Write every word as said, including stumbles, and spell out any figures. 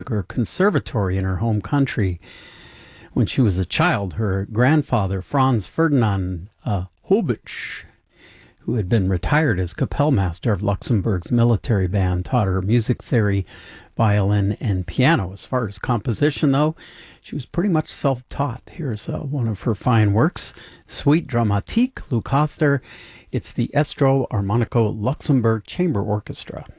Salzburger Conservatory in her home country. When she was a child, her grandfather, Franz Ferdinand uh, Hobitsch, who had been retired as kapellmaster of Luxembourg's military band, taught her music theory, violin, and piano. As far as composition, though, she was pretty much self-taught. Here's uh, one of her fine works, Suite Dramatique, Lou Koster. It's the Estro Armonico Luxembourg Chamber Orchestra.